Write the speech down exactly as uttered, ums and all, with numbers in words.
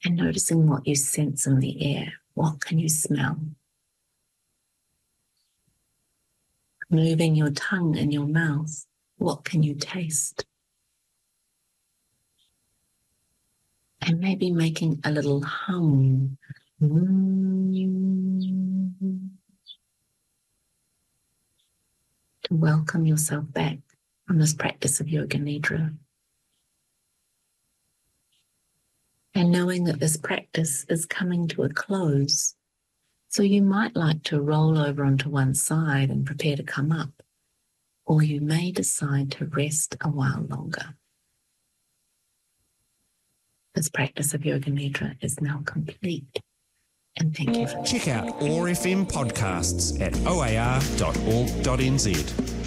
and noticing what you sense in the air. What can you smell? Moving your tongue in your mouth. What can you taste? And maybe making a little hum. Mm. To welcome yourself back on this practice of Yoga Nidra. And knowing that this practice is coming to a close, so you might like to roll over onto one side and prepare to come up, or you may decide to rest a while longer. This practice of Yoga Nidra is now complete, and thank you for Check out O A R F M podcasts at o a r dot org dot n z.